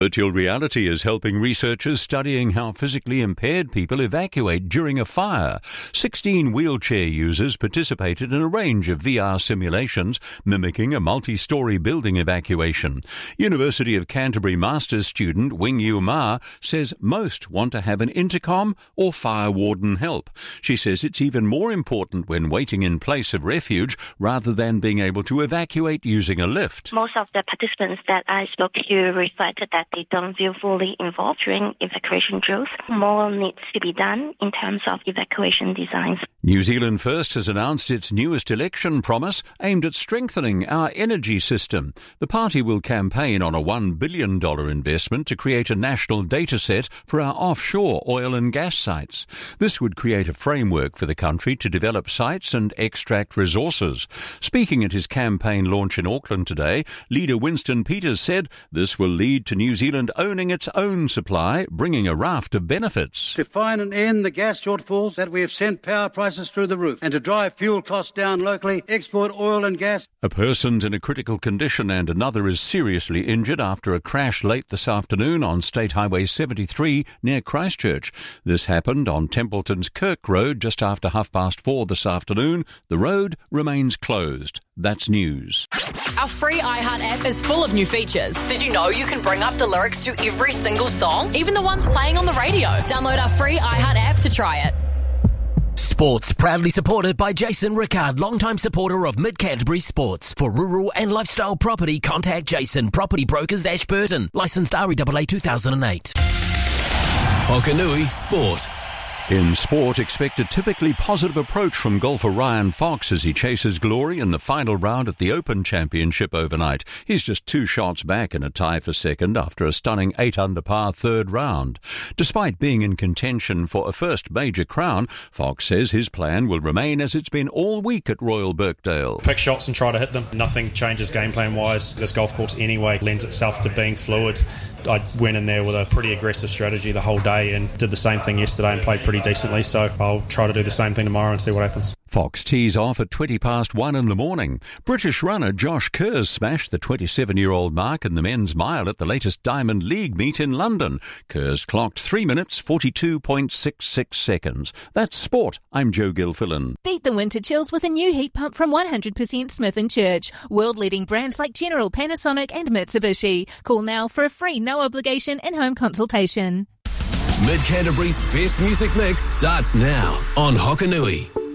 Virtual reality is helping researchers studying how physically impaired people evacuate during a fire. 16 wheelchair users participated in a range of VR simulations mimicking a multi-storey building evacuation. University of Canterbury Masters student Wing Yu Ma says most want to have an intercom or fire warden help. She says it's even more important when waiting in place of refuge rather than being able to evacuate using a lift. Most of the participants that I spoke to reflected that they don't feel fully involved during evacuation drills. More needs to be done in terms of evacuation designs. New Zealand First has announced its newest election promise aimed at strengthening our energy system. The party will campaign on a $1 billion investment to create a national data set for our offshore oil and gas sites. This would create a framework for the country to develop sites and extract resources. Speaking at his campaign launch in Auckland today, leader Winston Peters said this will lead to New Zealand owning its own supply, bringing a raft of benefits. To find and end the gas shortfalls that we have sent power prices through the roof, and to drive fuel costs down locally, export oil and gas. A person's in a critical condition and another is seriously injured after a crash late this afternoon on State Highway 73 near Christchurch. This happened on Templeton's Kirk Road just after 4:30 this afternoon. The road remains closed. That's news. Our free iHeart app is full of new features. Did you know you can bring up the lyrics to every single song, even the ones playing on the radio? Download our free iHeart app to try it. Sports proudly supported by Jason Rickard, longtime supporter of Mid-Canterbury Sports. For rural and lifestyle property, contact Jason, Property Brokers, Ashburton. Licensed REAA 2008. Hokanui Sport. In sport, expect a typically positive approach from golfer Ryan Fox as he chases glory in the final round at the Open Championship overnight. He's just 2 shots back in a tie for second after a stunning 8-under par third round. Despite being in contention for a first major crown, Fox says his plan will remain as it's been all week at Royal Birkdale. Pick shots and try to hit them. Nothing changes game plan wise. This golf course anyway lends itself to being fluid. I went in there with a pretty aggressive strategy the whole day and did the same thing yesterday and played pretty decently, so I'll try to do the same thing tomorrow and see what happens. Fox tees off at 1:20 in the morning. British runner Josh Kerr smashed the 27-year-old mark in the men's mile at the latest Diamond League meet in London. Kerr's clocked 3 minutes 42.66 seconds. That's sport. I'm Joe Gilfillan. Beat the winter chills with a new heat pump from 100% Smith & Church. World-leading brands like General, Panasonic and Mitsubishi. Call now for a free no-obligation in-home consultation. Mid-Canterbury's best music mix starts now on Hokanui.